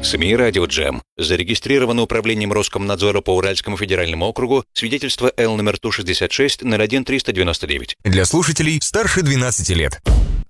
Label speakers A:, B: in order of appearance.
A: СМИ «Радио Джем». Зарегистрировано управлением Роскомнадзора по Уральскому федеральному округу. Свидетельство Л номер ТУ-66-01-399.
B: Для слушателей старше 12 лет.